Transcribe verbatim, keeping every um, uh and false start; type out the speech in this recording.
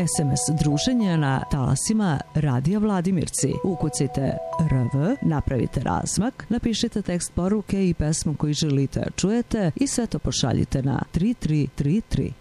es em es druženja na talasima Radija Vladimirci. Ukucajte R V, napravite razmak, napišite tekst poruke i pesmu koju želite čujete i sve to pošaljite na tri tri tri tri.